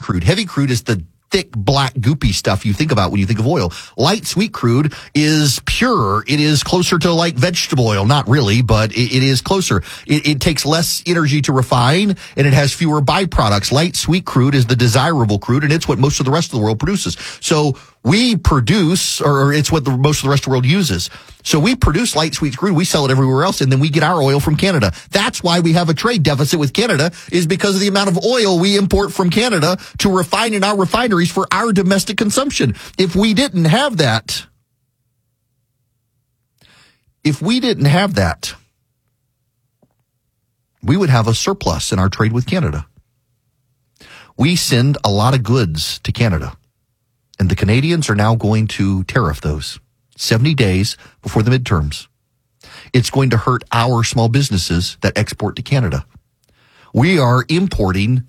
crude. Heavy crude is the thick, black, goopy stuff you think about when you think of oil. Light, sweet crude is pure. It is closer to like vegetable oil. Not really, but it is closer. It takes less energy to refine, and it has fewer byproducts. Light, sweet crude is the desirable crude, and it's what most of the rest of the world produces. So we produce, or it's what most of the rest of the world uses. So we produce light, sweet crude. We sell it everywhere else, and then we get our oil from Canada. That's why we have a trade deficit with Canada, is because of the amount of oil we import from Canada to refine in our refineries for our domestic consumption. If we didn't have that, we would have a surplus in our trade with Canada. We send a lot of goods to Canada, and the Canadians are now going to tariff those 70 days before the midterms. It's going to hurt our small businesses that export to Canada. We're doing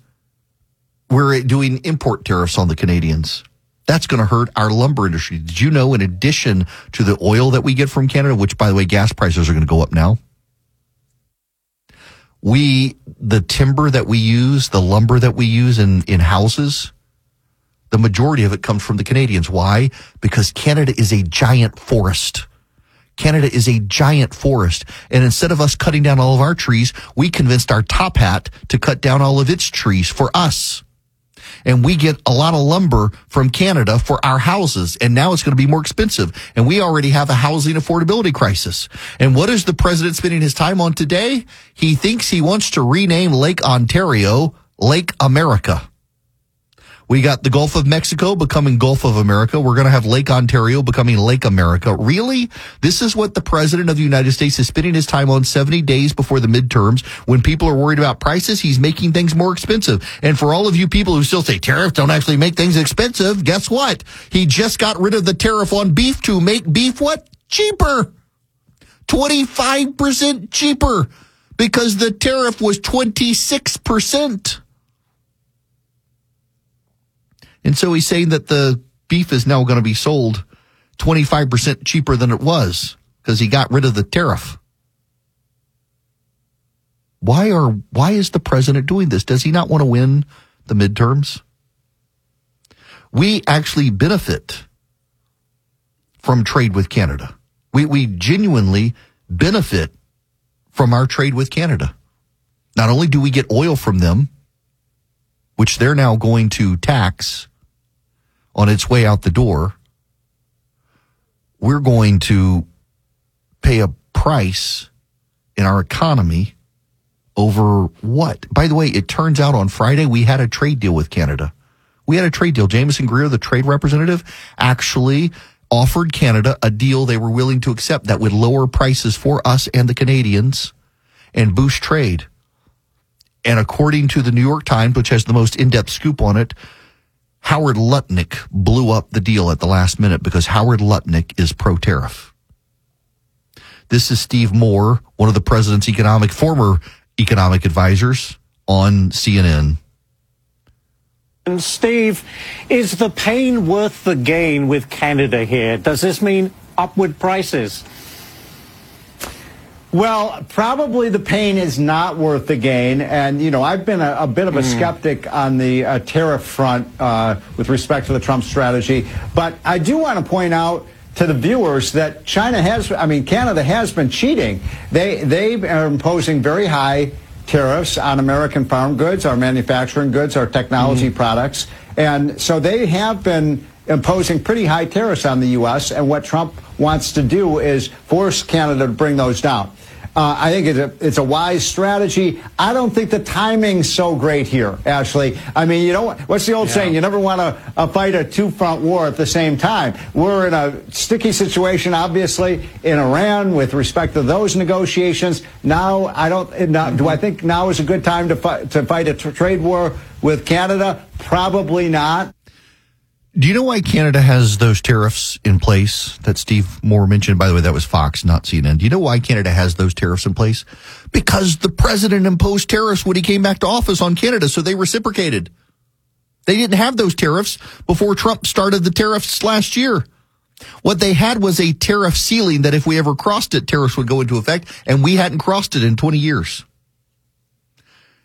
import tariffs on the Canadians. That's going to hurt our lumber industry. Did you know, in addition to the oil that we get from Canada, which, by the way, gas prices are going to go up now, the timber that we use, the lumber that we use in houses, the majority of it comes from the Canadians. Why? Because Canada is a giant forest. Canada is a giant forest. And instead of us cutting down all of our trees, we convinced our top hat to cut down all of its trees for us. And we get a lot of lumber from Canada for our houses. And now it's going to be more expensive. And we already have a housing affordability crisis. And what is the president spending his time on today? He thinks he wants to rename Lake Ontario Lake America. We got the Gulf of Mexico becoming Gulf of America. We're going to have Lake Ontario becoming Lake America. Really? This is what the president of the United States is spending his time on 70 days before the midterms. When people are worried about prices, he's making things more expensive. And for all of you people who still say tariffs don't actually make things expensive, guess what? He just got rid of the tariff on beef to make beef what? Cheaper. 25% cheaper, because the tariff was 26%. And so he's saying that the beef is now going to be sold 25% cheaper than it was because he got rid of the tariff. Why is the president doing this? Does he not want to win the midterms? We actually benefit from trade with Canada. We genuinely benefit from our trade with Canada. Not only do we get oil from them, which they're now going to tax on its way out the door, we're going to pay a price in our economy over what? By the way, it turns out on Friday we had a trade deal with Canada. We had a trade deal. Jameson Greer, the trade representative, actually offered Canada a deal they were willing to accept that would lower prices for us and the Canadians and boost trade. And according to the New York Times, which has the most in-depth scoop on it, Howard Lutnick blew up the deal at the last minute because Howard Lutnick is pro-tariff. This is Steve Moore, one of the president's former economic advisors on CNN. And Steve, is the pain worth the gain with Canada here? Does this mean upward prices? Well, probably the pain is not worth the gain. And, you know, I've been a bit of a skeptic on the tariff front with respect to the Trump strategy. But I do want to point out to the viewers that Canada has been cheating. They are imposing very high tariffs on American farm goods, our manufacturing goods, our technology products. And so they have been imposing pretty high tariffs on the U.S. And what Trump wants to do is force Canada to bring those down. I think it's a wise strategy. I don't think the timing's so great here, actually. I mean, you know, what's the old saying? You never want to fight a two-front war at the same time. We're in a sticky situation, obviously, in Iran with respect to those negotiations. Now, do I think now is a good time to fight a trade war with Canada? Probably not. Do you know why Canada has those tariffs in place that Steve Moore mentioned? By the way, that was Fox, not CNN. Do you know why Canada has those tariffs in place? Because the president imposed tariffs when he came back to office on Canada, so they reciprocated. They didn't have those tariffs before Trump started the tariffs last year. What they had was a tariff ceiling that if we ever crossed it, tariffs would go into effect, and we hadn't crossed it in 20 years.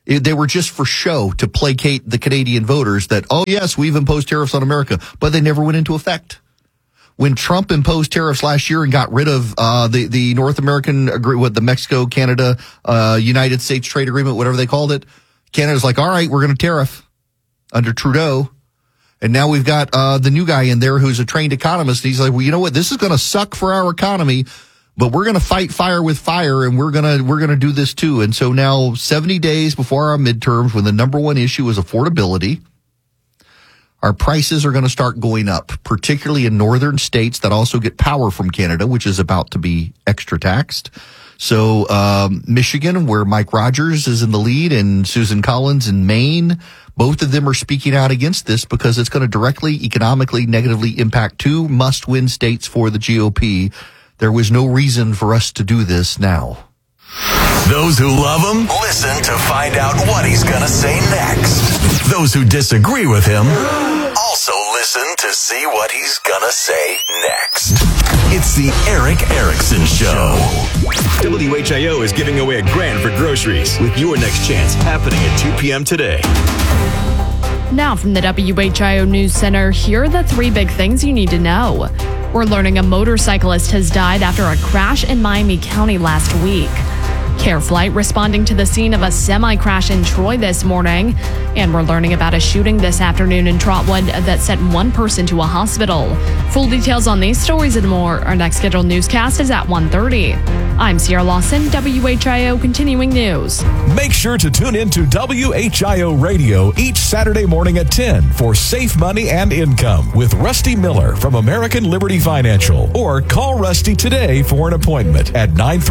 They were just for show to placate the Canadian voters that, oh, yes, we've imposed tariffs on America, but they never went into effect. When Trump imposed tariffs last year and got rid of the North American the Mexico, Canada, United States trade agreement, whatever they called it, Canada's like, all right, we're going to tariff under Trudeau. And now we've got the new guy in there who's a trained economist. He's like, well, you know what? This is going to suck for our economy, but we're going to fight fire with fire, and we're going to do this too. And so now 70 days before our midterms, when the number one issue is affordability, our prices are going to start going up, particularly in northern states that also get power from Canada, which is about to be extra taxed. So Michigan, where Mike Rogers is in the lead, and Susan Collins in Maine, both of them are speaking out against this because it's going to directly, economically, negatively impact two must-win states for the GOP. There was no reason for us to do this now. Those who love him, listen to find out what he's going to say next. Those who disagree with him, also listen to see what he's going to say next. It's the Eric Erickson Show. WHIO is giving away $1,000 for groceries with your next chance happening at 2 p.m. today. Now from the WHIO News Center, here are the 3 big things you need to know. We're learning a motorcyclist has died after a crash in Miami County last week. Care Flight responding to the scene of a semi-crash in Troy this morning. And we're learning about a shooting this afternoon in Trotwood that sent one person to a hospital. Full details on these stories and more. Our next scheduled newscast is at 1:30. I'm Sierra Lawson, WHIO Continuing News. Make sure to tune in to WHIO Radio each Saturday morning at 10 for Safe Money and Income with Rusty Miller from American Liberty Financial. Or call Rusty today for an appointment at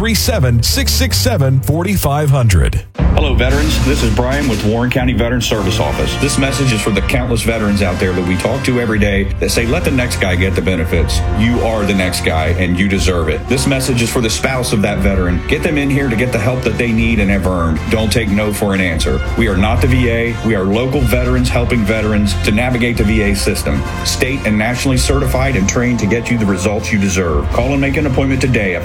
937-667-4500. Hello, veterans. This is Brian with Warren County Veterans Service Office. This message is for the countless veterans out there that we talk to every day that say, let the next guy get the benefits. You are the next guy, and you deserve it. This message is for the spouse of that veteran. Get them in here to get the help that they need and have earned. Don't take no for an answer. We are not the VA. We are local veterans helping veterans to navigate the VA system. State and nationally certified and trained to get you the results you deserve. Call and make an appointment today at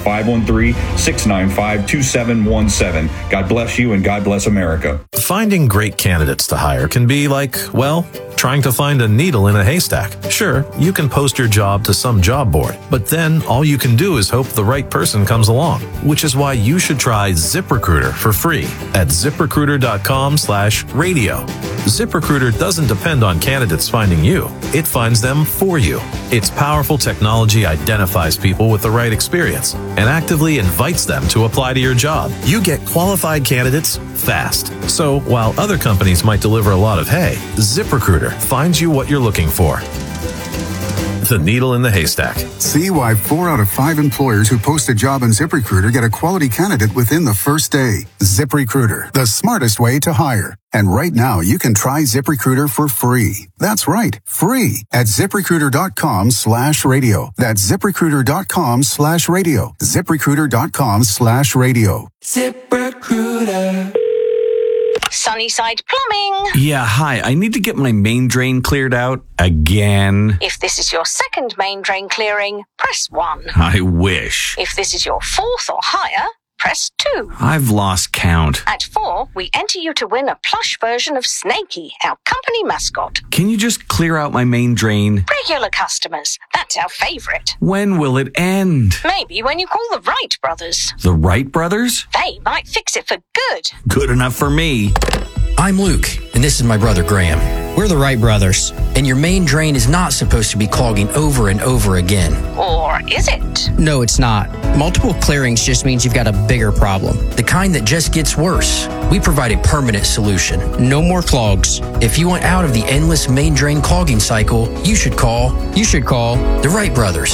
513-695-2717. God bless you and God bless America. Finding great candidates to hire can be like, well, trying to find a needle in a haystack. Sure, you can post your job to some job board, but then all you can do is hope the right person comes along, which is why you should try ZipRecruiter for free at ZipRecruiter.com/radio. ZipRecruiter doesn't depend on candidates finding you. It finds them for you. Its powerful technology identifies people with the right experience and actively invites them to apply to your job. You get qualified candidates fast. So while other companies might deliver a lot of hay, ZipRecruiter finds you what you're looking for. The needle in the haystack. See why 4 out of 5 employers who post a job on ZipRecruiter get a quality candidate within the first day. ZipRecruiter, the smartest way to hire. And right now, you can try ZipRecruiter for free. That's right, free at ZipRecruiter.com/radio. That's ZipRecruiter.com/radio. ZipRecruiter.com/radio. ZipRecruiter. Sunnyside Plumbing. Yeah, hi. I need to get my main drain cleared out again. If this is your second main drain clearing, press 1. I wish. If this is your 4th or higher, press 2. I've lost count. At 4, we enter you to win a plush version of Snakey, our company mascot. Can you just clear out my main drain? Regular customers, that's our favorite. When will it end? Maybe when you call the Wright brothers. The Wright brothers? They might fix it for good. Good enough for me. I'm Luke, and this is my brother Graham. We're the Wright brothers, and your main drain is not supposed to be clogging over and over again. Or is it? No, it's not. Multiple clearings just means you've got a bigger problem, the kind that just gets worse. We provide a permanent solution. No more clogs. If you want out of the endless main drain clogging cycle, you should call the Wright brothers.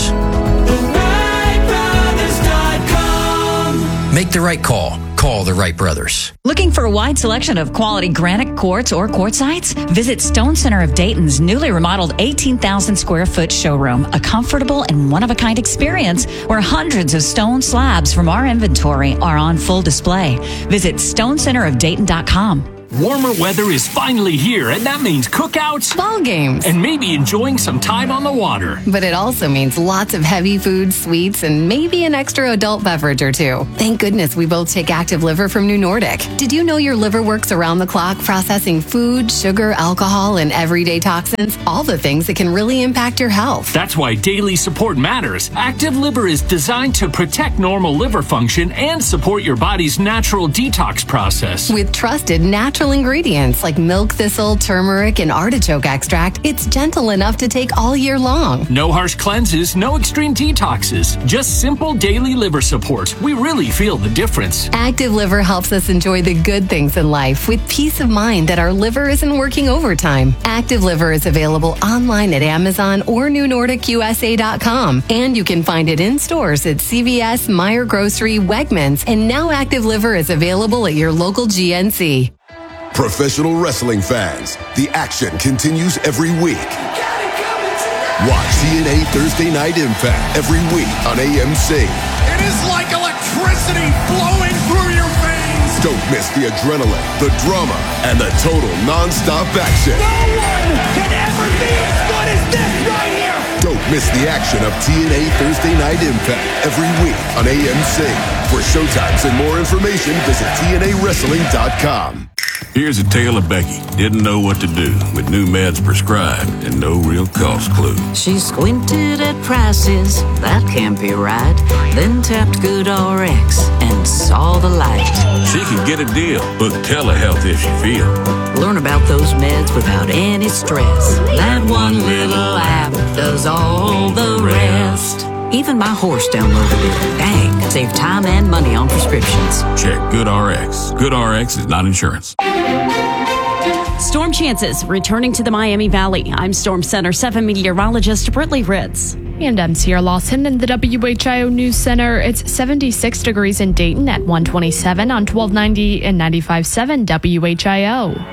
TheWrightBrothers.com. Make the right call. Call the Wright brothers. Looking for a wide selection of quality granite quartz or quartzites? Visit Stone Center of Dayton's newly remodeled 18,000 square foot showroom, a comfortable and one-of-a-kind experience where hundreds of stone slabs from our inventory are on full display. Visit stonecenterofdayton.com. Warmer weather is finally here, and that means cookouts, ball games, and maybe enjoying some time on the water. But it also means lots of heavy food, sweets, and maybe an extra adult beverage or two. Thank goodness we both take Active Liver from New Nordic. Did you know your liver works around the clock processing food, sugar, alcohol, and everyday toxins? All the things that can really impact your health. That's why daily support matters. Active Liver is designed to protect normal liver function and support your body's natural detox process. With trusted natural ingredients like milk thistle, turmeric, and artichoke extract, it's gentle enough to take all year long. No harsh cleanses, no extreme detoxes, just simple daily liver support. We really feel the difference. Active Liver helps us enjoy the good things in life with peace of mind that our liver isn't working overtime. Active Liver is available online at Amazon or NewNordicUSA.com, and you can find it in stores at CVS, Meijer Grocery, Wegmans, and now Active Liver is available at your local GNC. Professional wrestling fans, the action continues every week. Watch TNA Thursday Night Impact every week on AMC. It is like electricity flowing through your veins. Don't miss the adrenaline, the drama, and the total non-stop action. No one can ever be as good as this right here. Don't miss the action of TNA Thursday Night Impact every week on AMC. For showtimes and more information, visit TNAWrestling.com. Here's a tale of Becky. Didn't know what to do with new meds prescribed and no real cost clue. She squinted at prices, that can't be right. Then tapped GoodRx and saw the light. She can get a deal. Book telehealth if she feel. Learn about those meds without any stress. That one little app does all the rest. Even my horse downloaded it. Dang, save time and money on prescriptions. Check GoodRx. GoodRx is not insurance. Storm chances returning to the Miami Valley. I'm Storm Center 7 meteorologist Brittany Ritz. And I'm Sierra Lawson in the WHIO News Center. It's 76 degrees in Dayton at 127 on 1290 and 95.7 WHIO.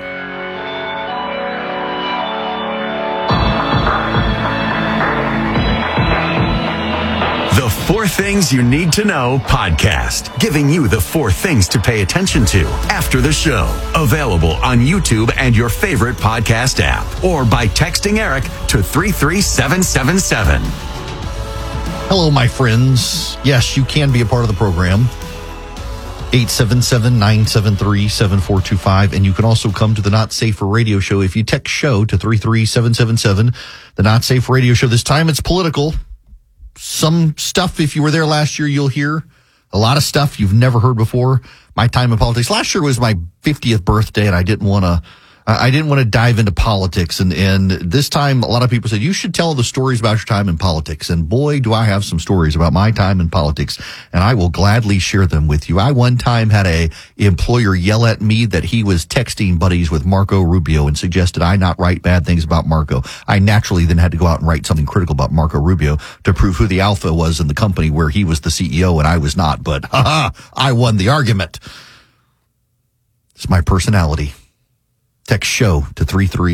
The 4 Things You Need to Know podcast, giving you the 4 things to pay attention to after the show. Available on YouTube and your favorite podcast app, or by texting Eric to 33777. Hello, my friends. Yes, you can be a part of the program. 877-973-7425. And you can also come to the Not Safer Radio Show if you text show to 33777. The Not Safe Radio Show. This time it's political. Some stuff, if you were there last year, you'll hear a lot of stuff you've never heard before. My time in politics. Last year was my 50th birthday, and I didn't want to dive into politics. And this time, a lot of people said, you should tell the stories about your time in politics. And boy, do I have some stories about my time in politics. And I will gladly share them with you. I one time had a employer yell at me that he was texting buddies with Marco Rubio and suggested I not write bad things about Marco. I naturally then had to go out and write something critical about Marco Rubio to prove who the alpha was in the company where he was the CEO and I was not. But I won the argument. It's my personality. Text show to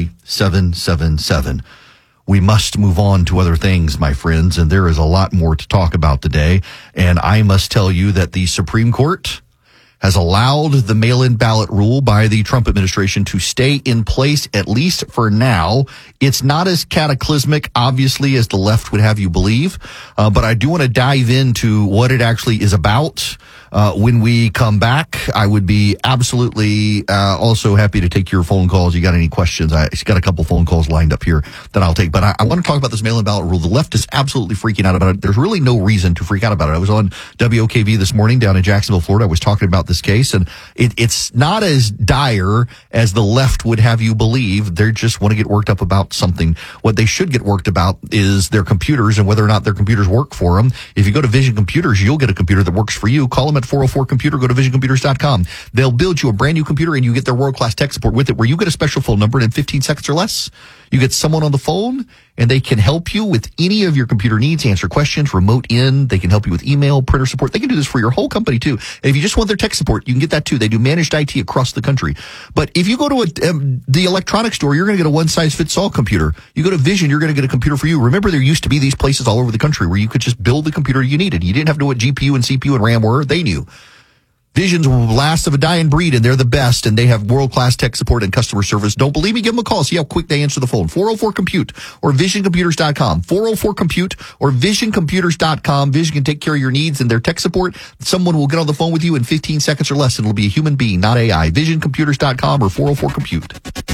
33777. We must move on to other things, my friends, and there is a lot more to talk about today. And I must tell you that the Supreme Court has allowed the mail-in ballot rule by the Trump administration to stay in place, at least for now. It's not as cataclysmic, obviously, as the left would have you believe, but I do want to dive into what it actually is about. When we come back, I would be absolutely also happy to take your phone calls. You got any questions? I got a couple phone calls lined up here that I'll take. But I want to talk about this mail-in ballot rule. The left is absolutely freaking out about it. There's really no reason to freak out about it. I was on WOKV this morning down in Jacksonville, Florida. I was talking about this case, and it's not as dire as the left would have you believe. They just want to get worked up about something. What they should get worked about is their computers and whether or not their computers work for them. If you go to Vision Computers, you'll get a computer that works for you. Call them at 404-COMPUTER. Go to visioncomputers.com. They'll build you a brand new computer and you get their world-class tech support with it, where you get a special phone number and in 15 seconds or less, you get someone on the phone and they can help you with any of your computer needs, answer questions, remote in. They can help you with email, printer support. They can do this for your whole company too. And if you just want their tech support, you can get that too. They do managed IT across the country. But if you go to the electronics store, you're going to get a one-size-fits-all computer. You go to Vision, you're going to get a computer for you. Remember, there used to be these places all over the country where you could just build the computer you needed. You didn't have to know what GPU and CPU and RAM were. They knew. Vision's last of a dying breed, and they're the best, and they have world-class tech support and customer service. Don't believe me? Give them a call. See how quick they answer the phone. 404-COMPUTE or VisionComputers.com. 404-COMPUTE or VisionComputers.com. Vision can take care of your needs and their tech support. Someone will get on the phone with you in 15 seconds or less, and it'll be a human being, not AI. VisionComputers.com or 404-COMPUTE.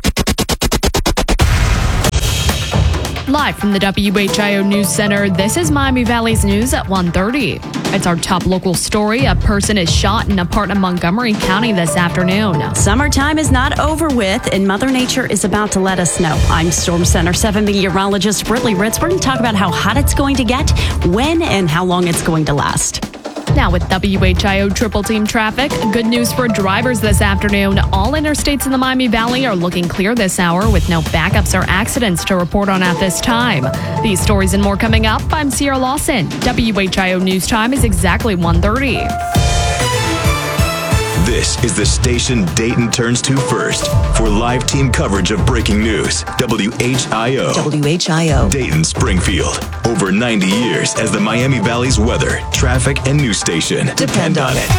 Live from the WHIO News Center, this is Miami Valley's news at 1:30. It's our top local story. A person is shot in a part of Montgomery County this afternoon. Summertime is not over with, and Mother Nature is about to let us know. I'm Storm Center 7 meteorologist Britley Ritz. We're going to talk about how hot it's going to get, when, and how long it's going to last. Now with WHIO Triple Team Traffic, good news for drivers this afternoon. All interstates in the Miami Valley are looking clear this hour with no backups or accidents to report on at this time. These stories and more coming up. I'm Sierra Lawson. WHIO News Time is exactly 1:30. This is the station Dayton turns to first for live team coverage of breaking news. WHIO. WHIO. Dayton, Springfield. Over 90 years as the Miami Valley's weather, traffic, and news station. Depend on it.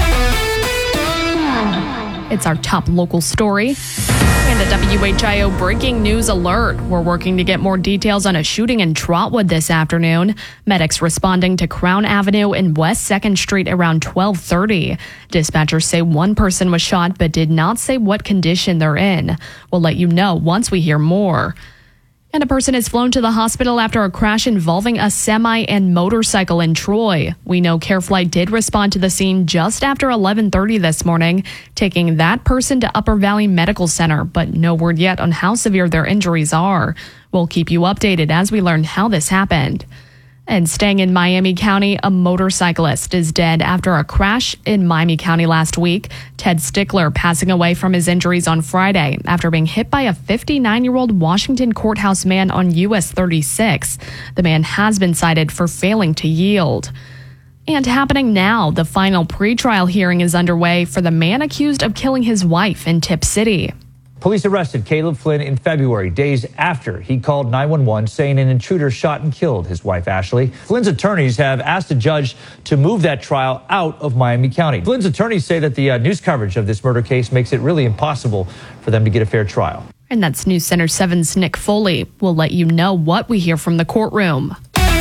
It's our top local story. And a WHIO breaking news alert. We're working to get more details on a shooting in Trotwood this afternoon. Medics responding to Crown Avenue and West 2nd Street around 12:30. Dispatchers say one person was shot but did not say what condition they're in. We'll let you know once we hear more. And a person is flown to the hospital after a crash involving a semi and motorcycle in Troy. We know CareFlight did respond to the scene just after 11:30 this morning, taking that person to Upper Valley Medical Center, but no word yet on how severe their injuries are. We'll keep you updated as we learn how this happened. And staying in Miami County, a motorcyclist is dead after a crash in Miami County last week. Ted Stickler passing away from his injuries on Friday after being hit by a 59-year-old Washington courthouse man on US 36. The man has been cited for failing to yield. And happening now, the final pretrial hearing is underway for the man accused of killing his wife in Tip City. Police arrested Caleb Flynn in February, days after he called 911 saying an intruder shot and killed his wife, Ashley. Flynn's attorneys have asked a judge to move that trial out of Miami County. Flynn's attorneys say that the news coverage of this murder case makes it really impossible for them to get a fair trial. And that's News Center 7's Nick Foley. We'll let you know what we hear from the courtroom.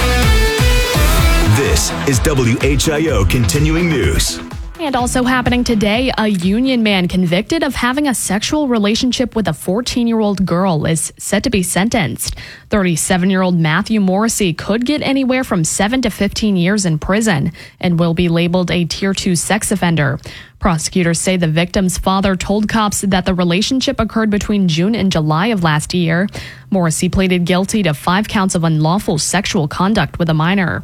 This is WHIO Continuing News. And also happening today, a Union man convicted of having a sexual relationship with a 14-year-old girl is set to be sentenced. 37-year-old Matthew Morrissey could get anywhere from 7 to 15 years in prison and will be labeled a Tier 2 sex offender. Prosecutors say the victim's father told cops that the relationship occurred between June and July of last year. Morrissey pleaded guilty to 5 counts of unlawful sexual conduct with a minor.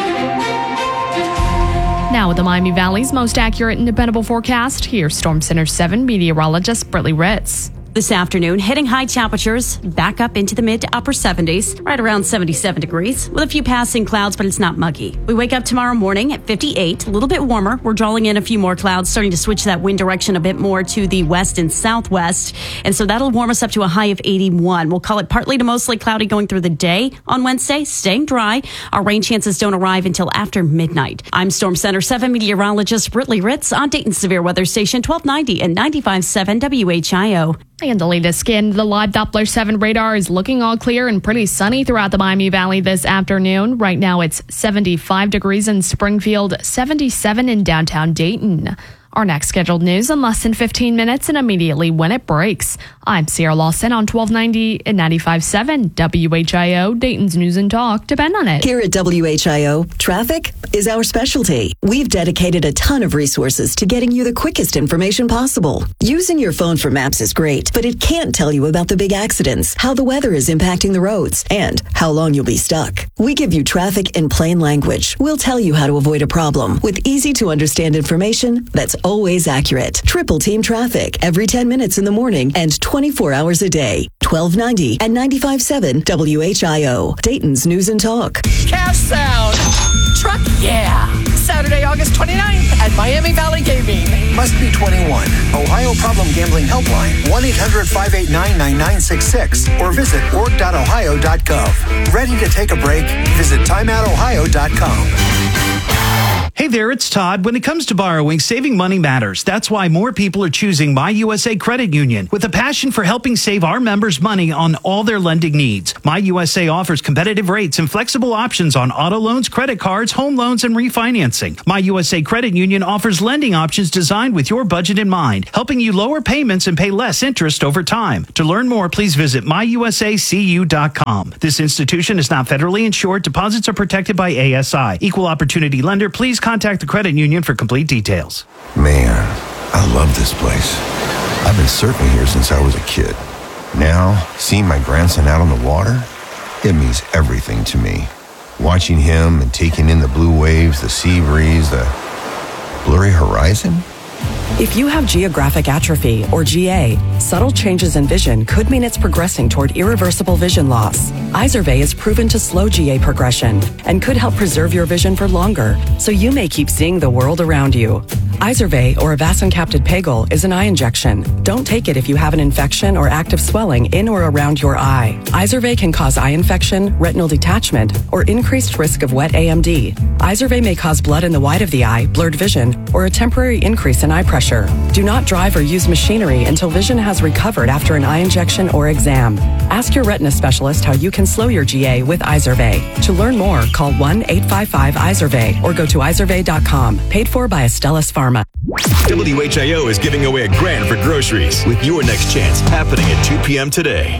Now with the Miami Valley's most accurate and dependable forecast, here's Storm Center 7 meteorologist Britley Ritz. This afternoon, hitting high temperatures back up into the mid to upper 70s, right around 77 degrees, with a few passing clouds, but it's not muggy. We wake up tomorrow morning at 58, a little bit warmer. We're drawing in a few more clouds, starting to switch that wind direction a bit more to the west and southwest. And so that'll warm us up to a high of 81. We'll call it partly to mostly cloudy going through the day on Wednesday, staying dry. Our rain chances don't arrive until after midnight. I'm Storm Center 7 meteorologist Britley Ritz on Dayton Severe Weather Station 1290 and 95.7 WHIO. And the latest skin, the live Doppler 7 radar is looking all clear and pretty sunny throughout the Miami Valley this afternoon. Right now it's 75 degrees in Springfield, 77 in downtown Dayton. Our next scheduled news in less than 15 minutes and immediately when it breaks. I'm Sierra Lawson on 1290 and 95.7 WHIO, Dayton's News and Talk. Depend on it. Here at WHIO, traffic is our specialty. We've dedicated a ton of resources to getting you the quickest information possible. Using your phone for maps is great, but it can't tell you about the big accidents, how the weather is impacting the roads, and how long you'll be stuck. We give you traffic in plain language. We'll tell you how to avoid a problem with easy to understand information that's always accurate. Triple Team Traffic every 10 minutes in the morning and 24 hours a day. 1290 and 95.7 WHIO, Dayton's News and Talk. Cash Sound. Truck, yeah. Saturday, August 29th at Miami Valley Gaming. Must be 21. Ohio Problem Gambling Helpline, 1-800-589-9966 or visit org.ohio.gov. Ready to take a break? Visit timeoutohio.com. Hey there, it's Todd. When it comes to borrowing, saving money matters. That's why more people are choosing My USA Credit Union with a passion for helping save our members money on all their lending needs. My USA offers competitive rates and flexible options on auto loans, credit cards, home loans, and refinancing. My USA Credit Union offers lending options designed with your budget in mind, helping you lower payments and pay less interest over time. To learn more, please visit myusacu.com. This institution is not federally insured. Deposits are protected by ASI. Equal opportunity lender. Please contact the credit union for complete details. Man, I love this place. I've been surfing here since I was a kid. Now, seeing my grandson out on the water, it means everything to me. Watching him and taking in the blue waves, the sea breeze, the blurry horizon. If you have geographic atrophy, or GA, subtle changes in vision could mean it's progressing toward irreversible vision loss. Izervay is proven to slow GA progression and could help preserve your vision for longer, so you may keep seeing the world around you. Izervay, or avacincaptad pegol, is an eye injection. Don't take it if you have an infection or active swelling in or around your eye. Izervay can cause eye infection, retinal detachment, or increased risk of wet AMD. Izervay may cause blood in the white of the eye, blurred vision, or a temporary increase in eye pressure. Do not drive or use machinery until vision has recovered after an eye injection or exam. Ask your retina specialist how you can slow your GA with Izervay. To learn more, call 1-855-IZERVAY or go to izervay.com. Paid for by Astellas Pharma. WHIO is giving away $1,000 for groceries with your next chance happening at 2 p.m. today.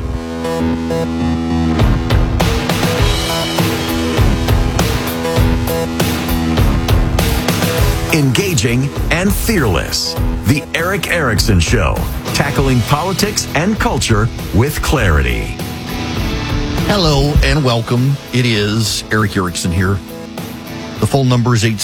Engaging and fearless. The Eric Erickson Show. Tackling politics and culture with clarity. Hello and welcome. It is Eric Erickson here. The phone number is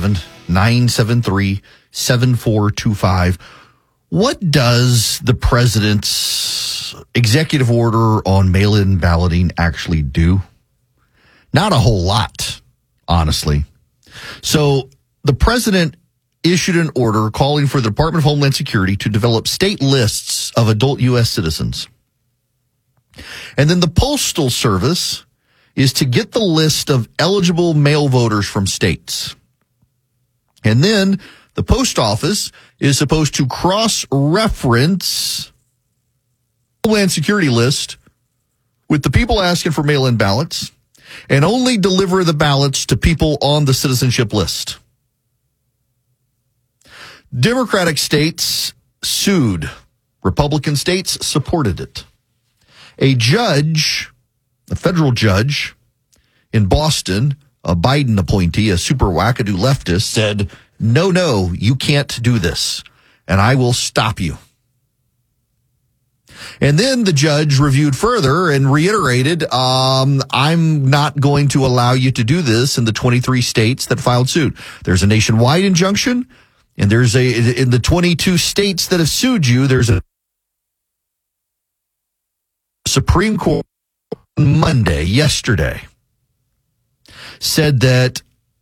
877-973-7425. What does the president's executive order on mail-in balloting actually do? Not a whole lot, honestly. So the president issued an order calling for the Department of Homeland Security to develop state lists of adult U.S. citizens. And then the Postal Service is to get the list of eligible mail voters from states. And then the post office is supposed to cross-reference the Homeland Security list with the people asking for mail-in ballots and only deliver the ballots to people on the citizenship list. Democratic states sued. Republican states supported it. A judge, a federal judge in Boston, a Biden appointee, a super wackadoo leftist, said, no, you can't do this, and I will stop you. And then the judge reviewed further and reiterated, I'm not going to allow you to do this in the 23 states that filed suit. There's a nationwide injunction, and in the 22 states that have sued you, there's a Supreme Court Monday, yesterday, said that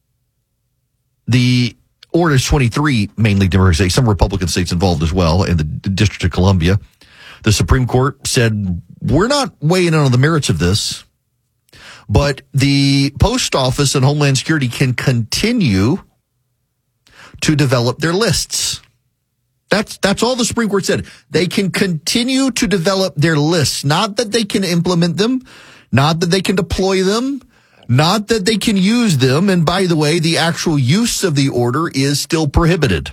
the orders 23, mainly Democratic states, some Republican states involved as well, in the District of Columbia, the Supreme Court said, we're not weighing in on the merits of this, but the Post Office and Homeland Security can continue to develop their lists. That's all the Supreme Court said. They can continue to develop their lists, not that they can implement them, not that they can deploy them, not that they can use them. And by the way, the actual use of the order is still prohibited.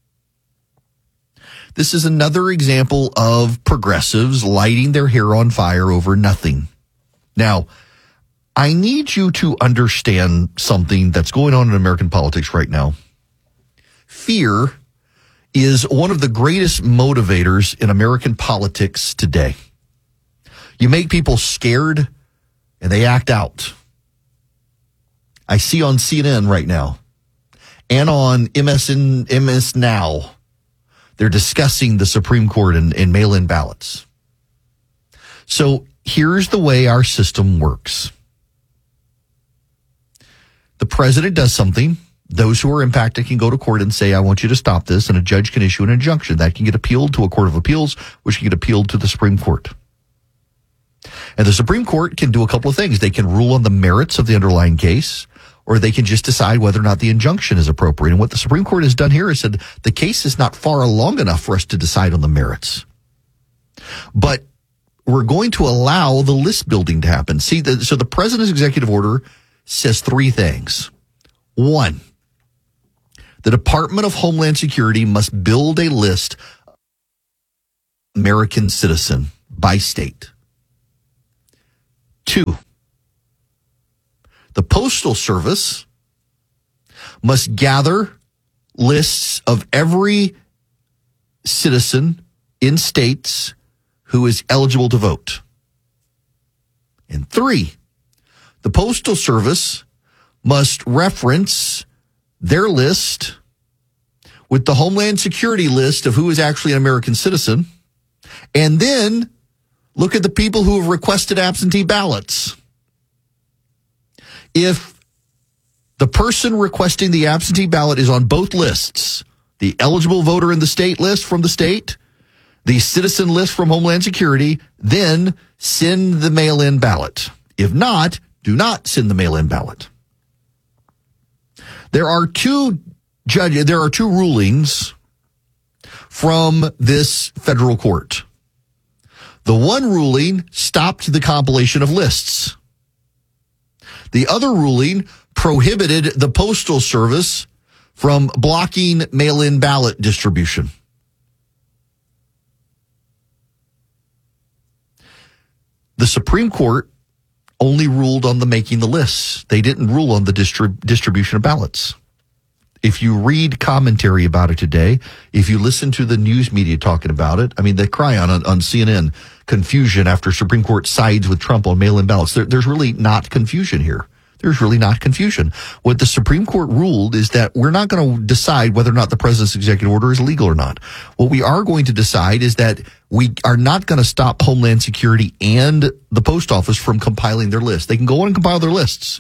This is another example of progressives lighting their hair on fire over nothing. Now, I need you to understand something that's going on in American politics right now. Fear is one of the greatest motivators in American politics today. You make people scared and they act out. I see on CNN right now and on MS Now, they're discussing the Supreme Court and mail-in ballots. So here's the way our system works. The president does something. Those who are impacted can go to court and say, I want you to stop this, and a judge can issue an injunction. That can get appealed to a court of appeals, which can get appealed to the Supreme Court. And the Supreme Court can do a couple of things. They can rule on the merits of the underlying case, or they can just decide whether or not the injunction is appropriate. And what the Supreme Court has done here is said the case is not far along enough for us to decide on the merits. But we're going to allow the list building to happen. See, so the president's executive order says three things. One, the Department of Homeland Security must build a list of American citizen by state. Two, the Postal Service must gather lists of every citizen in states who is eligible to vote. And three, the Postal Service must reference their list with the Homeland Security list of who is actually an American citizen, and then look at the people who have requested absentee ballots. If the person requesting the absentee ballot is on both lists, the eligible voter in the state list from the state, the citizen list from Homeland Security, then send the mail-in ballot. If not, do not send the mail-in ballot. There are two rulings from this federal court. The one ruling stopped the compilation of lists. The other ruling prohibited the Postal Service from blocking mail-in ballot distribution. The Supreme Court only ruled on the making the lists. They didn't rule on the distribution of ballots. If you read commentary about it today, if you listen to the news media talking about it, I mean, they cry on CNN, confusion after Supreme Court sides with Trump on mail-in ballots. There's really not confusion here. There's really not confusion. What the Supreme Court ruled is that we're not going to decide whether or not the president's executive order is legal or not. What we are going to decide is that we are not going to stop Homeland Security and the post office from compiling their list. They can go on and compile their lists.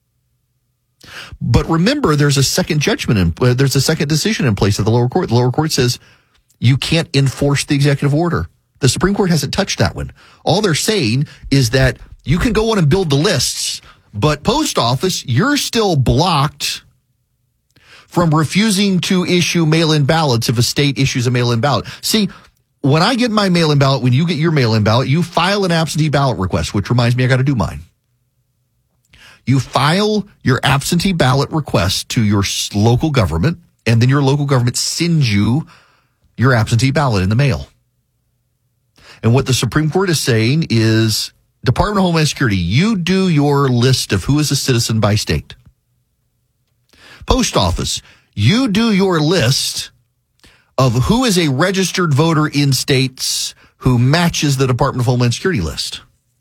But remember, there's a second judgment, there's a second decision in place at the lower court. The lower court says you can't enforce the executive order. The Supreme Court hasn't touched that one. All they're saying is that you can go on and build the lists, but post office, you're still blocked from refusing to issue mail-in ballots if a state issues a mail-in ballot. See, when I get my mail-in ballot, when you get your mail-in ballot, you file an absentee ballot request, which reminds me I got to do mine. You file your absentee ballot request to your local government, and then your local government sends you your absentee ballot in the mail. And what the Supreme Court is saying is, Department of Homeland Security, you do your list of who is a citizen by state. Post Office, you do your list of who is a registered voter in states who matches the Department of Homeland Security list.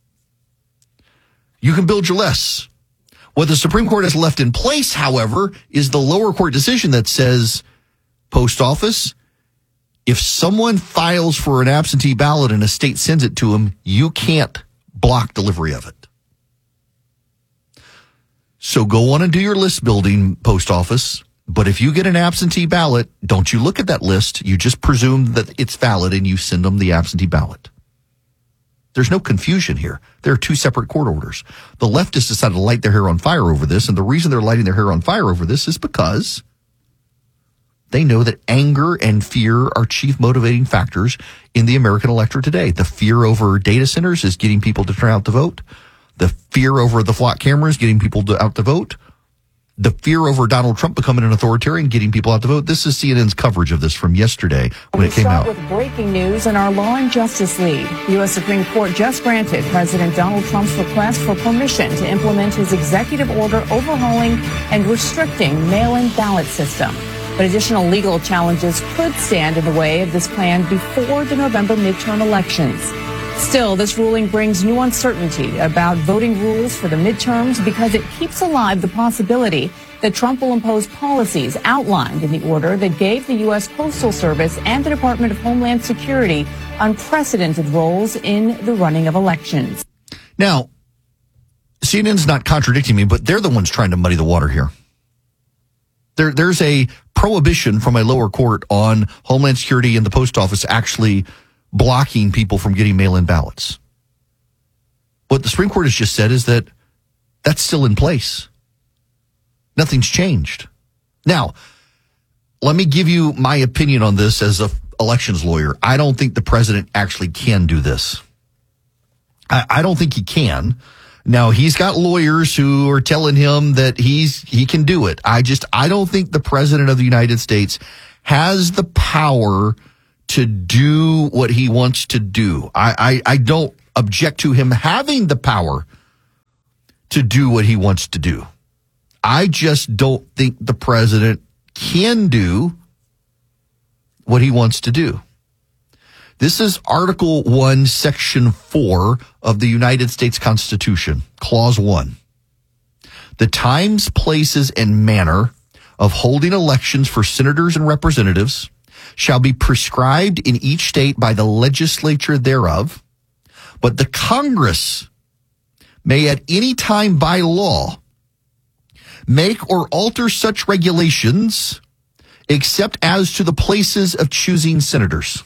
You can build your lists. What the Supreme Court has left in place, however, is the lower court decision that says, Post Office, if someone files for an absentee ballot and a state sends it to them, you can't block delivery of it. So go on and do your list building, Post Office. But if you get an absentee ballot, don't you look at that list. You just presume that it's valid and you send them the absentee ballot. There's no confusion here. There are two separate court orders. The leftists decided to light their hair on fire over this, and the reason they're lighting their hair on fire over this is because they know that anger and fear are chief motivating factors in the American electorate today. The fear over data centers is getting people to turn out to vote. The fear over the flock cameras getting people out to vote. The fear over Donald Trump becoming an authoritarian, getting people out to vote. This is CNN's coverage of this from yesterday when it came out. With breaking news in our Law and Justice lead. The U.S. Supreme Court just granted President Donald Trump's request for permission to implement his executive order overhauling and restricting mail-in ballot system. But additional legal challenges could stand in the way of this plan before the November midterm elections. Still, this ruling brings new uncertainty about voting rules for the midterms because it keeps alive the possibility that Trump will impose policies outlined in the order that gave the U.S. Postal Service and the Department of Homeland Security unprecedented roles in the running of elections. Now, CNN's not contradicting me, but they're the ones trying to muddy the water here. There's a prohibition from a lower court on Homeland Security and the post office actually blocking people from getting mail-in ballots. What the Supreme Court has just said is that that's still in place. Nothing's changed. Now, let me give you my opinion on this as an elections lawyer. I don't think the president actually can do this. I don't think he can. Now, he's got lawyers who are telling him that he can do it. I don't think the president of the United States has the power to do what he wants to do. I don't object to him having the power to do what he wants to do. I just don't think the president can do what he wants to do. This is Article 1, Section 4 of the United States Constitution, Clause 1. The times, places, and manner of holding elections for senators and representatives shall be prescribed in each state by the legislature thereof, but the Congress may at any time by law make or alter such regulations except as to the places of choosing senators.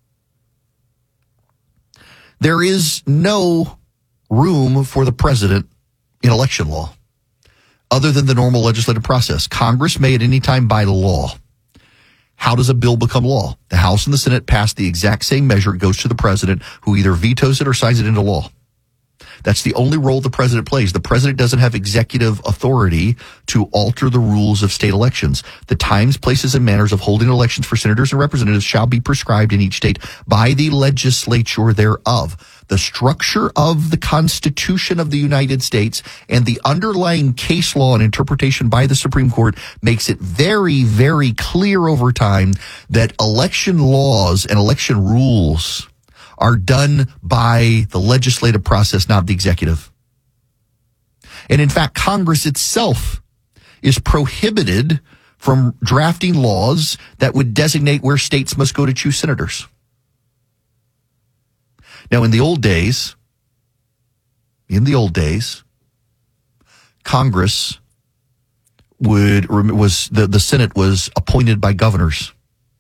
There is no room for the president in election law other than the normal legislative process. Congress may at any time by law. How does a bill become law? The House and the Senate pass the exact same measure. It goes to the president, who either vetoes it or signs it into law. That's the only role the president plays. The president doesn't have executive authority to alter the rules of state elections. The times, places, and manners of holding elections for senators and representatives shall be prescribed in each state by the legislature thereof. The structure of the Constitution of the United States and the underlying case law and interpretation by the Supreme Court makes it very, very clear over time that election laws and election rules are done by the legislative process, not the executive. And in fact, Congress itself is prohibited from drafting laws that would designate where states must go to choose senators. Now, in the old days, Congress the Senate was appointed by governors.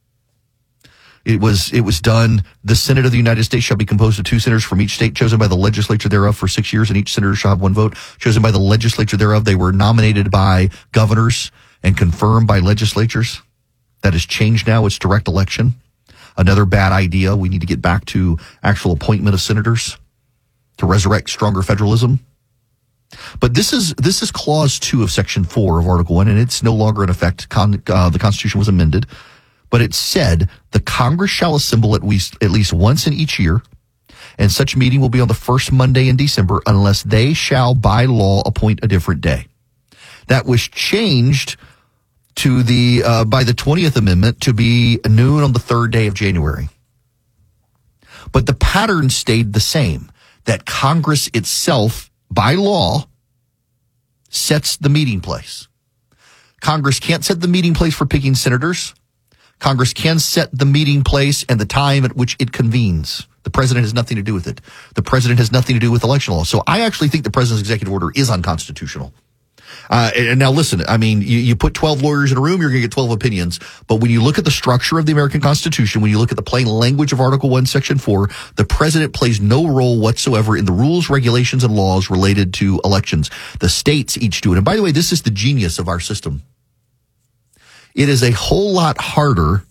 It was done. The Senate of the United States shall be composed of 2 senators from each state, chosen by the legislature thereof for 6 years, and each senator shall have 1 vote, chosen by the legislature thereof. They were nominated by governors and confirmed by legislatures. That has changed now. It's direct election. Another bad idea. We need to get back to actual appointment of senators to resurrect stronger federalism. But this is Clause 2 of Section 4 of Article 1, and it's no longer in effect. The Constitution was amended. But it said, the Congress shall assemble at least once in each year, and such meeting will be on the first Monday in December, unless they shall by law appoint a different day. That was changed to by the 20th Amendment to be noon on the 3rd day of January. But the pattern stayed the same, that Congress itself, by law, sets the meeting place. Congress can't set the meeting place for picking senators. Congress can set the meeting place and the time at which it convenes. The president has nothing to do with it. The president has nothing to do with election law. So I actually think the president's executive order is unconstitutional. And now listen, I mean, you put 12 lawyers in a room, you're going to get 12 opinions. But when you look at the structure of the American Constitution, when you look at the plain language of Article 1, Section 4, the president plays no role whatsoever in the rules, regulations, and laws related to elections. The states each do it. And by the way, this is the genius of our system. It is a whole lot harder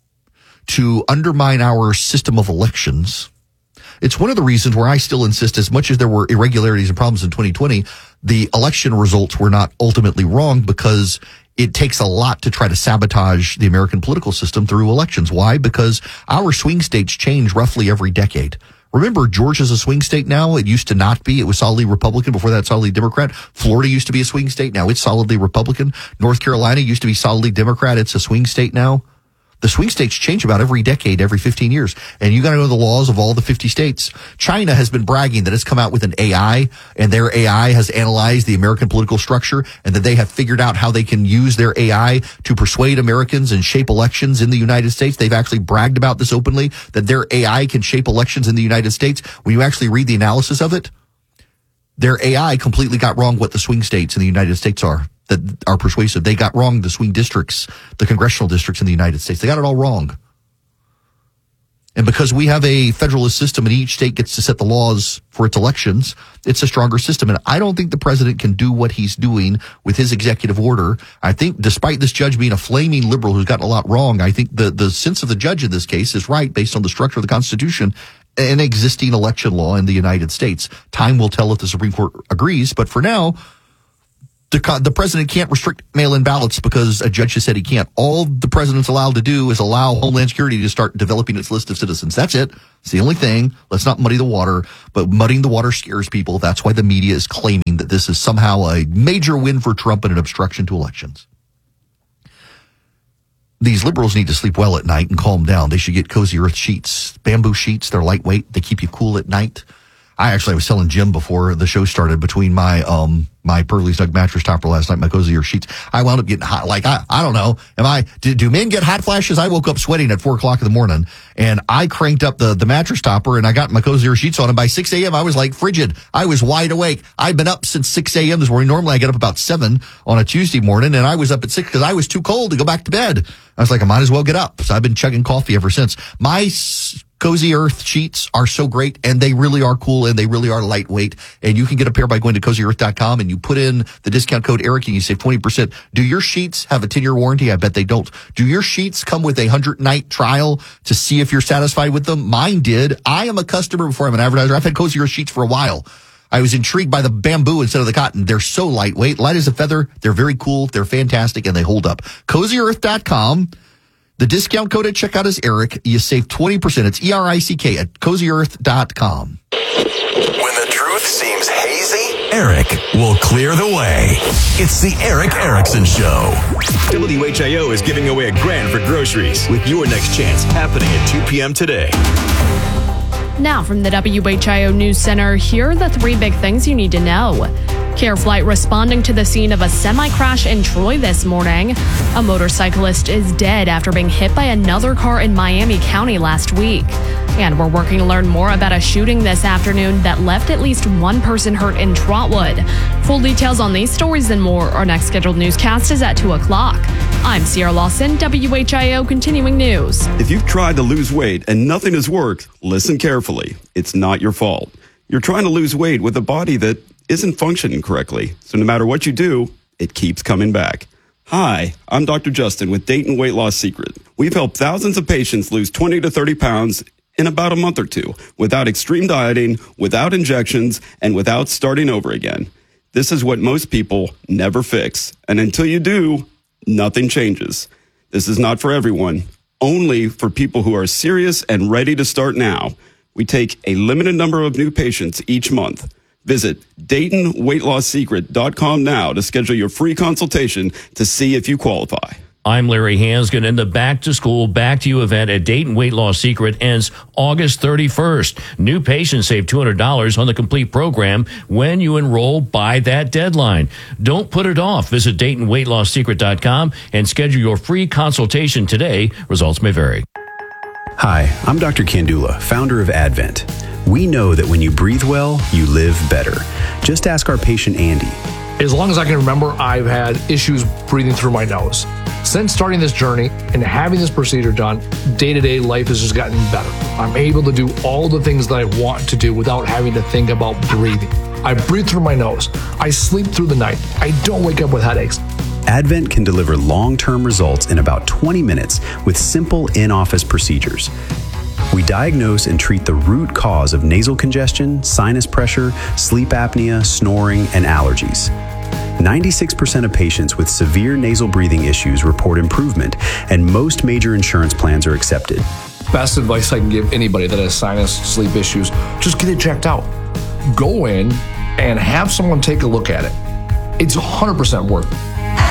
to undermine our system of elections. It's one of the reasons where I still insist, as much as there were irregularities and problems in 2020, the election results were not ultimately wrong, because it takes a lot to try to sabotage the American political system through elections. Why? Because our swing states change roughly every decade. Remember, Georgia's a swing state now. It used to not be. It was solidly Republican. Before that, solidly Democrat. Florida used to be a swing state. Now it's solidly Republican. North Carolina used to be solidly Democrat. It's a swing state now. The swing states change about every decade, every 15 years. And you got to know the laws of all the 50 states. China has been bragging that it's come out with an AI, and their AI has analyzed the American political structure, and that they have figured out how they can use their AI to persuade Americans and shape elections in the United States. They've actually bragged about this openly, that their AI can shape elections in the United States. When you actually read the analysis of it, their AI completely got wrong what the swing states in the United States are. That are persuasive. They got wrong the swing districts, the congressional districts in the United States. They got it all wrong. And because we have a federalist system and each state gets to set the laws for its elections, it's a stronger system. And I don't think the president can do what he's doing with his executive order. I think despite this judge being a flaming liberal who's gotten a lot wrong, I think the sense of the judge in this case is right based on the structure of the Constitution and existing election law in the United States. Time will tell if the Supreme Court agrees. But for now, the president can't restrict mail-in ballots because a judge has said he can't. All the president's allowed to do is allow Homeland Security to start developing its list of citizens. That's it. It's the only thing. Let's not muddy the water. But muddying the water scares people. That's why the media is claiming that this is somehow a major win for Trump and an obstruction to elections. These liberals need to sleep well at night and calm down. They should get Cozy Earth sheets, bamboo sheets. They're lightweight. They keep you cool at night. I was telling Jim before the show started, between my Pearly Snug mattress topper last night, my Cozy Earth sheets, I wound up getting hot. Like, I don't know. Do men get hot flashes? I woke up sweating at 4:00 in the morning and I cranked up the mattress topper and I got my Cozy Earth sheets on, and by 6 a.m. I was like frigid. I was wide awake. I've been up since 6 a.m. this morning. Normally I get up about 7 on a Tuesday morning, and I was up at 6 because I was too cold to go back to bed. I was like, I might as well get up. So I've been chugging coffee ever since. My Cozy Earth sheets are so great, and they really are cool, and they really are lightweight. And you can get a pair by going to CozyEarth.com, and you put in the discount code Eric, and you save 20%. Do your sheets have a 10-year warranty? I bet they don't. Do your sheets come with a 100-night trial to see if you're satisfied with them? Mine did. I am a customer before I'm an advertiser. I've had Cozy Earth sheets for a while. I was intrigued by the bamboo instead of the cotton. They're so lightweight, light as a feather. They're very cool. They're fantastic, and they hold up. CozyEarth.com. The discount code at checkout is Eric. You save 20%. It's ERICK at CozyEarth.com. When the truth seems hazy, Eric will clear the way. It's the Eric Erickson Show. WHIO is giving away $1,000 for groceries with your next chance happening at 2 p.m. today. Now from the WHIO News Center, here are the 3 big things you need to know. Care Flight responding to the scene of a semi-crash in Troy this morning. A motorcyclist is dead after being hit by another car in Miami County last week. And we're working to learn more about a shooting this afternoon that left at least one person hurt in Trotwood. Full details on these stories and more. Our next scheduled newscast is at 2 o'clock. I'm Sierra Lawson, WHIO Continuing News. If you've tried to lose weight and nothing has worked, listen carefully. It's not your fault. You're trying to lose weight with a body that isn't functioning correctly. So no matter what you do, it keeps coming back. Hi, I'm Dr. Justin with Dayton Weight Loss Secret. We've helped thousands of patients lose 20 to 30 pounds in about a month or two without extreme dieting, without injections, and without starting over again. This is what most people never fix. And until you do, nothing changes. This is not for everyone, only for people who are serious and ready to start now. We take a limited number of new patients each month. Visit DaytonWeightLossSecret.com now to schedule your free consultation to see if you qualify. I'm Larry Hansgen, and the Back to School, Back to You event at Dayton Weight Loss Secret ends August 31st. New patients save $200 on the complete program when you enroll by that deadline. Don't put it off. Visit DaytonWeightLossSecret.com and schedule your free consultation today. Results may vary. Hi, I'm Dr. Kandula, founder of Advent. We know that when you breathe well, you live better. Just ask our patient Andy. As long as I can remember, I've had issues breathing through my nose. Since starting this journey and having this procedure done, day-to-day life has just gotten better. I'm able to do all the things that I want to do without having to think about breathing. I breathe through my nose. I sleep through the night. I don't wake up with headaches. Advent can deliver long-term results in about 20 minutes with simple in-office procedures. We diagnose and treat the root cause of nasal congestion, sinus pressure, sleep apnea, snoring, and allergies. 96% of patients with severe nasal breathing issues report improvement, and most major insurance plans are accepted. Best advice I can give anybody that has sinus, sleep issues, just get it checked out. Go in and have someone take a look at it. It's 100% worth it.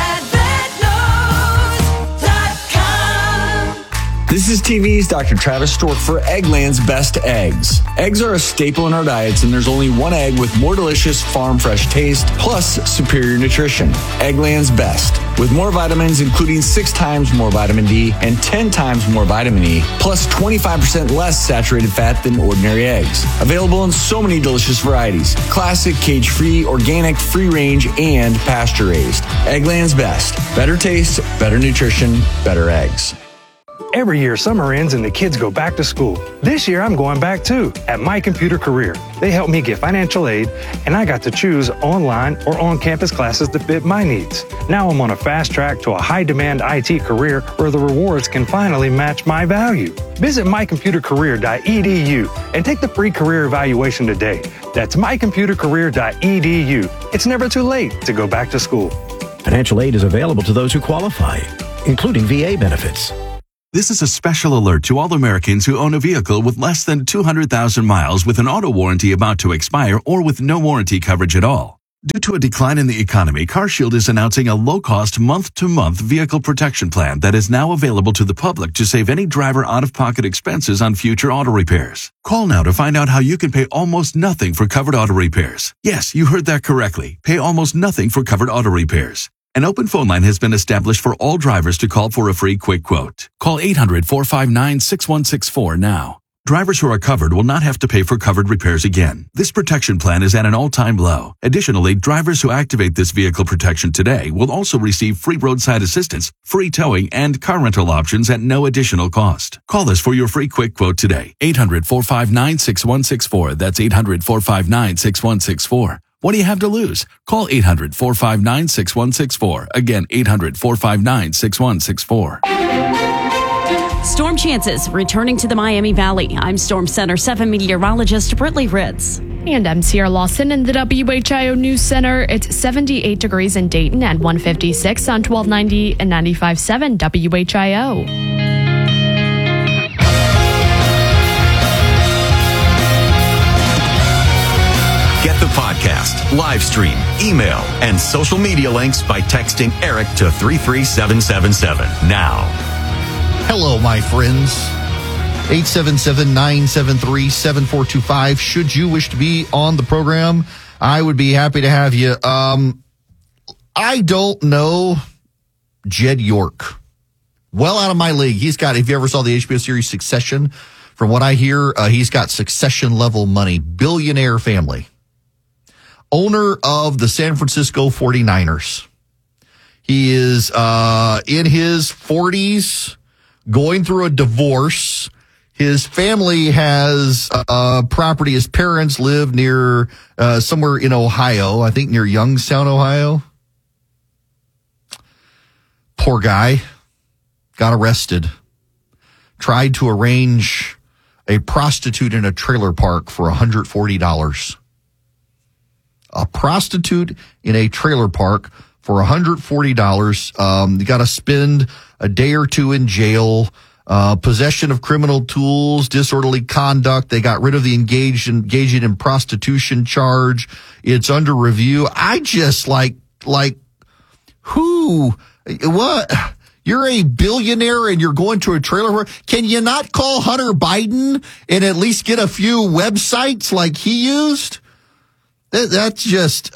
This is TV's Dr. Travis Stork for Eggland's Best Eggs. Eggs are a staple in our diets, and there's only one egg with more delicious farm fresh taste plus superior nutrition. Eggland's Best. With more vitamins, including 6 times more vitamin D and 10 times more vitamin E, plus 25% less saturated fat than ordinary eggs. Available in so many delicious varieties. Classic, cage-free, organic, free-range, and pasture-raised. Eggland's Best. Better taste, better nutrition, better eggs. Every year, summer ends and the kids go back to school. This year, I'm going back too at My Computer Career. They helped me get financial aid, and I got to choose online or on-campus classes that fit my needs. Now I'm on a fast track to a high-demand IT career where the rewards can finally match my value. Visit mycomputercareer.edu and take the free career evaluation today. That's mycomputercareer.edu. It's never too late to go back to school. Financial aid is available to those who qualify, including VA benefits. This is a special alert to all Americans who own a vehicle with less than 200,000 miles with an auto warranty about to expire or with no warranty coverage at all. Due to a decline in the economy, CarShield is announcing a low-cost month-to-month vehicle protection plan that is now available to the public to save any driver out-of-pocket expenses on future auto repairs. Call now to find out how you can pay almost nothing for covered auto repairs. Yes, you heard that correctly. Pay almost nothing for covered auto repairs. An open phone line has been established for all drivers to call for a free quick quote. Call 800-459-6164 now. Drivers who are covered will not have to pay for covered repairs again. This protection plan is at an all-time low. Additionally, drivers who activate this vehicle protection today will also receive free roadside assistance, free towing, and car rental options at no additional cost. Call us for your free quick quote today. 800-459-6164. That's 800-459-6164. What do you have to lose? Call 800-459-6164. Again, 800-459-6164. Storm chances returning to the Miami Valley. I'm Storm Center 7 meteorologist Britley Ritz. And I'm Sierra Lawson in the WHIO News Center. It's 78 degrees in Dayton and 156 on 1290 and 95.7 WHIO. Get the podcast, live stream, email, and social media links by texting Eric to 33777 now. Hello, my friends. 877-973-7425. Should you wish to be on the program, I would be happy to have you. I don't know Jed York. Well out of my league. He's got, if you ever saw the HBO series Succession, from what I hear, he's got Succession level money. Billionaire family. Owner of the San Francisco 49ers. He is in his 40s. Going through a divorce. His family has property. His parents live near somewhere in Ohio, I think near Youngstown, Ohio. Poor guy got arrested. Tried to arrange a prostitute in a trailer park for $140. A prostitute in a trailer park for $140. You got to spend a day or two in jail, possession of criminal tools, disorderly conduct. They got rid of the engaging in prostitution charge. It's under review. I just like who, what? You're a billionaire and you're going to a trailer park. Can you not call Hunter Biden and at least get a few websites like he used? That's just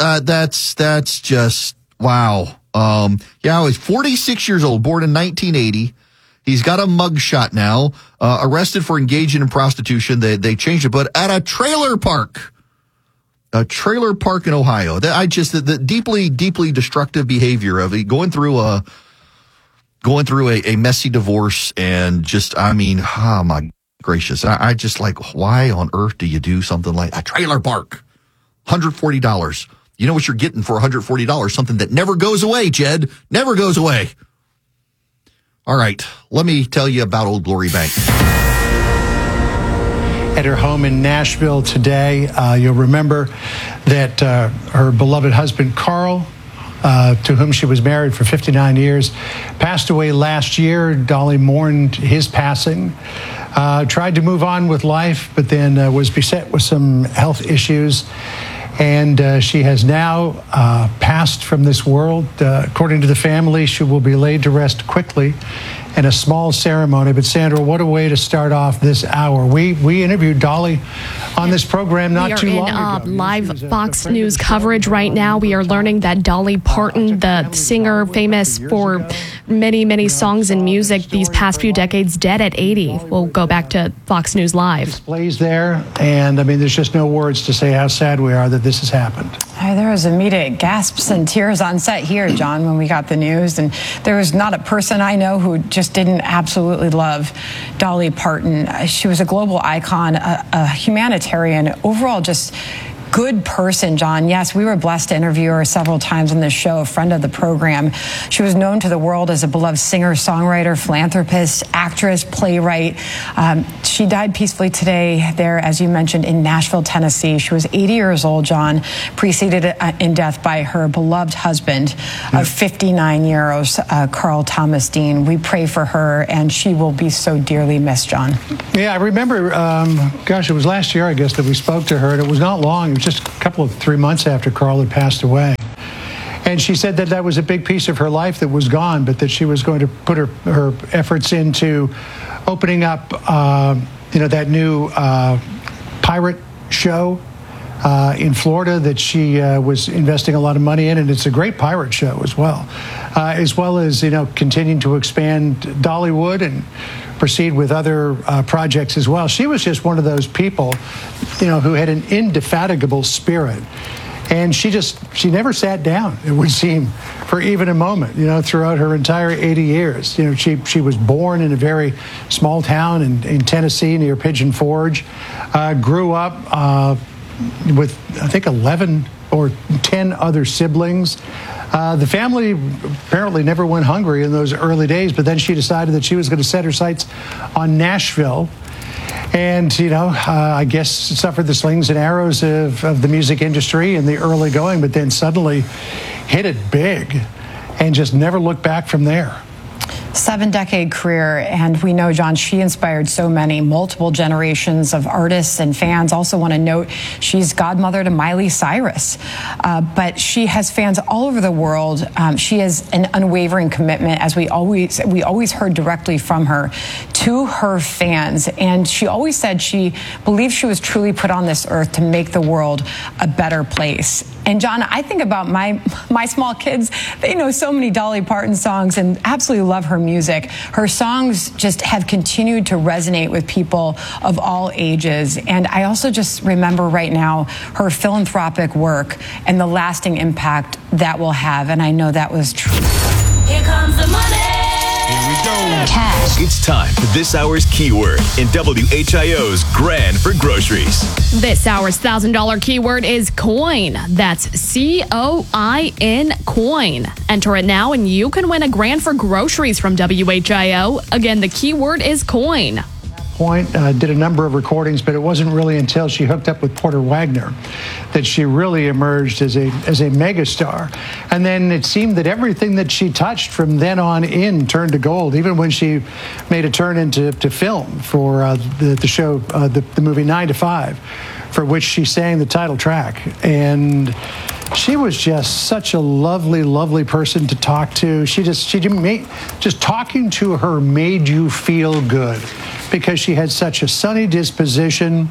wow. He's 46 years old, born in 1980. He's got a mugshot now, arrested for engaging in prostitution. They changed it, but at a trailer park in Ohio. The deeply, deeply destructive behavior of it, going through a messy divorce and oh my gracious. I just why on earth do you do something like a trailer park? $140. You know what you're getting for $140? Something that never goes away, Jed. Never goes away. All right. Let me tell you about Old Glory Bank. At her home in Nashville today, you'll remember that her beloved husband, Carl, to whom she was married for 59 years, passed away last year. Dolly mourned his passing, tried to move on with life, but then was beset with some health issues. And she has now passed from this world. According to the family, she will be laid to rest quickly in a small ceremony. But Sandra, what a way to start off this hour. We interviewed Dolly on this program not too long ago. We are in live Fox News coverage right now. We are learning that Dolly Parton, the singer famous for many, many songs and music these past few decades, dead at 80. We'll go back to Fox News Live. Displays there, and there's just no words to say how sad we are that this has happened. There was immediate gasps and tears on set here, John, when we got the news, and there was not a person I know who just just didn't absolutely love Dolly Parton. She was a global icon, a humanitarian, overall just good person, John. Yes, we were blessed to interview her several times on this show, a friend of the program. She was known to the world as a beloved singer, songwriter, philanthropist, actress, playwright. She died peacefully today there, as you mentioned, in Nashville, Tennessee. She was 80 years old, John, preceded in death by her beloved husband of 59 years, Carl Thomas Dean. We pray for her, and she will be so dearly missed, John. Yeah, I remember, it was last year, I guess, that we spoke to her, and it was not long. It was just a couple of 3 months after Carl had passed away. And she said that that was a big piece of her life that was gone, but that she was going to put her efforts into opening up, that new pirate show in Florida that she was investing a lot of money in, and it's a great pirate show as well as continuing to expand Dollywood and proceed with other projects as well. She was just one of those people, who had an indefatigable spirit. And she never sat down, it would seem, for even a moment, throughout her entire 80 years. She was born in a very small town in Tennessee near Pigeon Forge, grew up with, I think, 11 or 10 other siblings. The family apparently never went hungry in those early days, but then she decided that she was going to set her sights on Nashville. And, I guess suffered the slings and arrows of the music industry in the early going, but then suddenly hit it big and just never looked back from there. 7-decade career, and we know, John, she inspired so many, multiple generations of artists and fans. Also want to note she's godmother to Miley Cyrus, but she has fans all over the world. She has an unwavering commitment, as we always heard directly from her, to her fans. And she always said she believed she was truly put on this earth to make the world a better place. And John, I think about my small kids. They know so many Dolly Parton songs and absolutely love her music. Her songs just have continued to resonate with people of all ages. And I also just remember right now her philanthropic work and the lasting impact that will have. And I know that was true. Here comes the money. Here we go. Cash. It's time for this hour's keyword in WHIO's Grand for Groceries. This hour's $1,000 keyword is coin. That's COIN, coin. Enter it now and you can win a grand for groceries from WHIO. Again, the keyword is coin. Point did a number of recordings, but it wasn't really until she hooked up with Porter Wagner that she really emerged as a megastar. And then it seemed that everything that she touched from then on in turned to gold, even when she made a turn into film for the show, the movie 9 to 5, for which she sang the title track. And she was just such a lovely, lovely person to talk to. Just talking to her made you feel good because she had such a sunny disposition,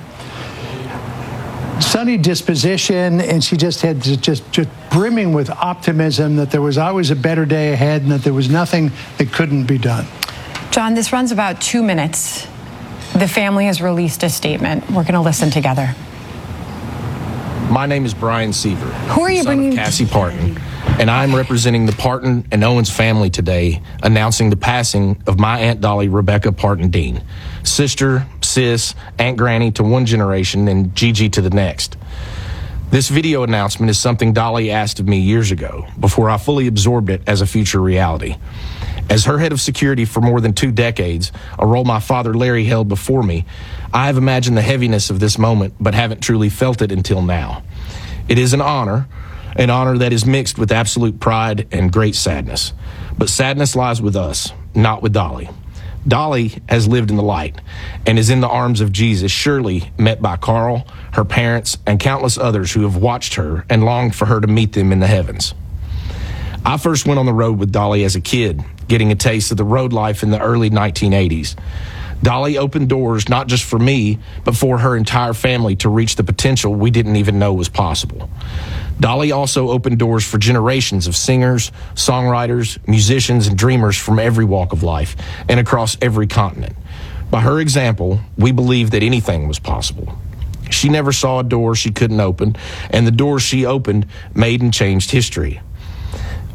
and she just had just brimming with optimism that there was always a better day ahead and that there was nothing that couldn't be done. John, this runs about 2 minutes. The family has released a statement. We're going to listen together. My name is Brian Seaver. Who are you bringing? Son of Cassie Parton, and I'm representing the Parton and Owens family today, announcing the passing of my Aunt Dolly Rebecca Parton Dean, sister, sis, Aunt Granny to one generation, and Gigi to the next. This video announcement is something Dolly asked of me years ago, before I fully absorbed it as a future reality. As her head of security for more than 2 decades, a role my father Larry held before me, I have imagined the heaviness of this moment, but haven't truly felt it until now. It is an honor that is mixed with absolute pride and great sadness. But sadness lies with us, not with Dolly. Dolly has lived in the light and is in the arms of Jesus, surely met by Carl, her parents, and countless others who have watched her and longed for her to meet them in the heavens. I first went on the road with Dolly as a kid, getting a taste of the road life in the early 1980s. Dolly opened doors not just for me, but for her entire family to reach the potential we didn't even know was possible. Dolly also opened doors for generations of singers, songwriters, musicians, and dreamers from every walk of life and across every continent. By her example, we believed that anything was possible. She never saw a door she couldn't open, and the doors she opened made and changed history.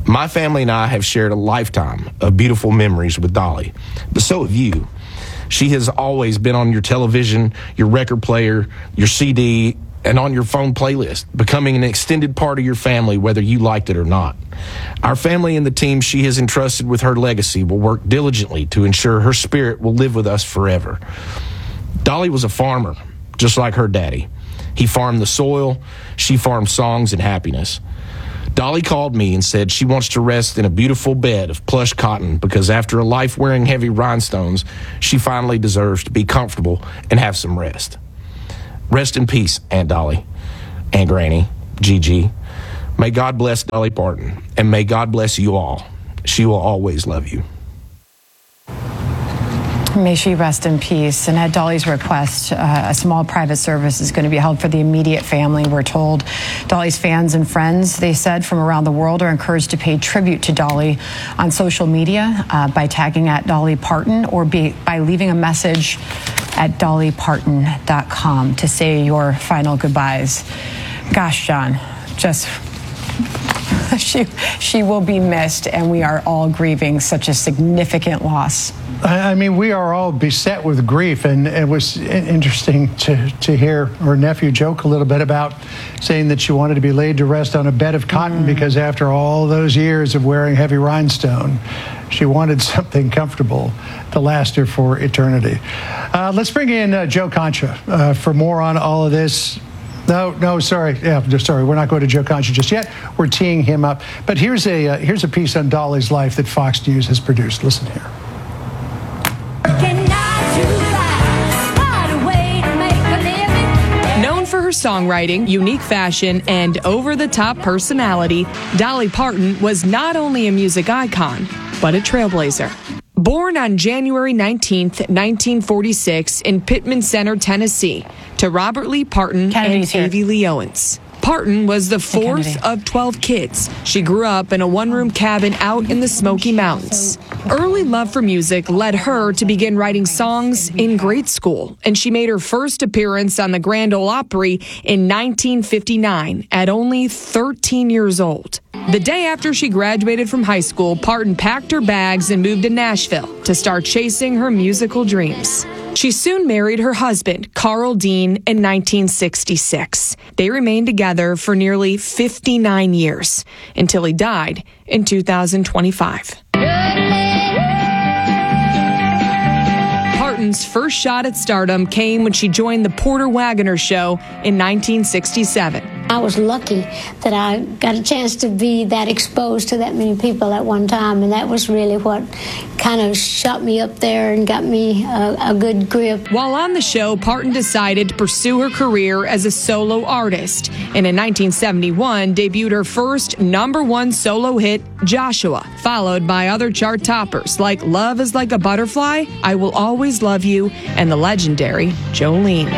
My family and I have shared a lifetime of beautiful memories with Dolly, but so have you. She has always been on your television, your record player, your CD, and on your phone playlist, becoming an extended part of your family, whether you liked it or not. Our family and the team she has entrusted with her legacy will work diligently to ensure her spirit will live with us forever. Dolly was a farmer, just like her daddy. He farmed the soil, she farmed songs and happiness. Dolly called me and said she wants to rest in a beautiful bed of plush cotton because after a life wearing heavy rhinestones, she finally deserves to be comfortable and have some rest. Rest in peace, Aunt Dolly, Aunt Granny, Gigi. May God bless Dolly Parton, and may God bless you all. She will always love you. May she rest in peace. And at Dolly's request, a small private service is going to be held for the immediate family. We're told Dolly's fans and friends, they said, from around the world are encouraged to pay tribute to Dolly on social media by tagging at Dolly Parton or by leaving a message at dollyparton.com to say your final goodbyes. Gosh, John, just... She will be missed, and we are all grieving such a significant loss. I mean, we are all beset with grief, and it was interesting to hear her nephew joke a little bit about saying that she wanted to be laid to rest on a bed of cotton because after all those years of wearing heavy rhinestone, she wanted something comfortable to last her for eternity. Let's bring in Joe Concha for more on all of this. No, sorry. Yeah, sorry. We're not going to Joe Concha just yet. We're teeing him up. But here's a piece on Dolly's life that Fox News has produced. Listen here. Known for her songwriting, unique fashion, and over-the-top personality, Dolly Parton was not only a music icon, but a trailblazer. Born on January 19th, 1946 in Pittman Center, Tennessee, to Robert Lee Parton and Tavy Lee Owens. Parton was the fourth of 12 kids. She grew up in a one-room cabin out in the Smoky Mountains. Early love for music led her to begin writing songs in grade school, and she made her first appearance on the Grand Ole Opry in 1959 at only 13 years old. The day after she graduated from high school, Parton packed her bags and moved to Nashville to start chasing her musical dreams. She soon married her husband, Carl Dean, in 1966. They remained together for nearly 59 years until he died in 2025. Parton's first shot at stardom came when she joined the Porter Wagoner Show in 1967. I was lucky that I got a chance to be that exposed to that many people at one time, and that was really what kind of shot me up there and got me a good grip. While on the show, Parton decided to pursue her career as a solo artist, and in 1971 debuted her first #1 solo hit, Joshua, followed by other chart toppers like Love is Like a Butterfly, I Will Always Love You, and the legendary Jolene.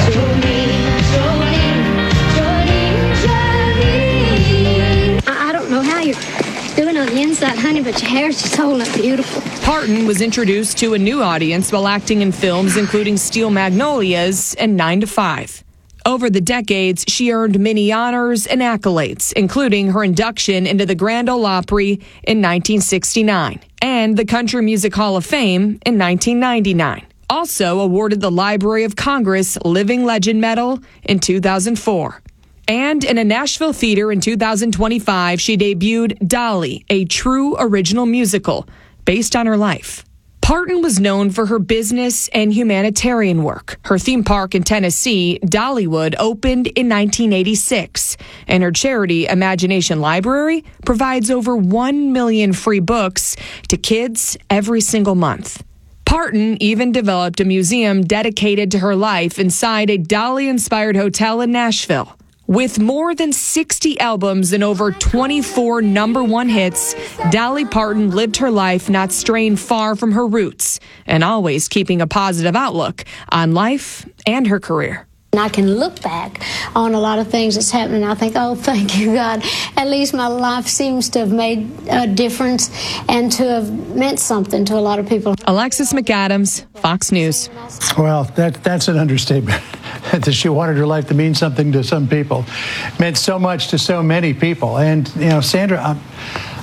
Doing on the inside, honey, but your hair's just holding up beautiful. Parton was introduced to a new audience while acting in films including Steel Magnolias and 9 to 5. Over the decades, she earned many honors and accolades, including her induction into the Grand Ole Opry in 1969 and the Country Music Hall of Fame in 1999. Also awarded the Library of Congress Living Legend Medal in 2004. And in a Nashville theater in 2025, she debuted Dolly, a true original musical based on her life. Parton was known for her business and humanitarian work. Her theme park in Tennessee, Dollywood, opened in 1986, and her charity, Imagination Library, provides over 1 million free books to kids every single month. Parton even developed a museum dedicated to her life inside a Dolly-inspired hotel in Nashville. With more than 60 albums and over 24 #1 hits, Dolly Parton lived her life not straying far from her roots and always keeping a positive outlook on life and her career. And I can look back on a lot of things that's happening. I think, oh, thank you, God. At least my life seems to have made a difference and to have meant something to a lot of people. Alexis McAdams, Fox News. Well, that's an understatement. That she wanted her life to mean something to some people. Meant so much to so many people. And, you know, Sandra,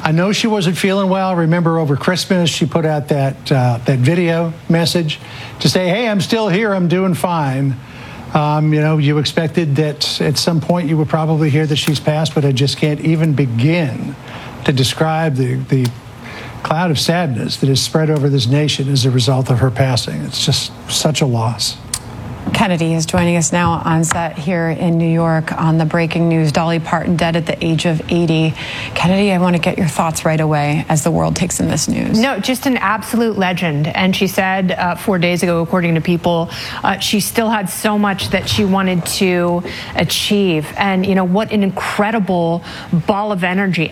I know she wasn't feeling well. Remember, over Christmas, she put out that video message to say, hey, I'm still here. I'm doing fine. You expected that at some point you would probably hear that she's passed, but I just can't even begin to describe the cloud of sadness that has spread over this nation as a result of her passing. It's just such a loss. Kennedy is joining us now on set here in New York on the breaking news. Dolly Parton dead at the age of 80. Kennedy, I want to get your thoughts right away as the world takes in this news. No, just an absolute legend. And she said 4 days ago, according to People, she still had so much that she wanted to achieve. And, what an incredible ball of energy.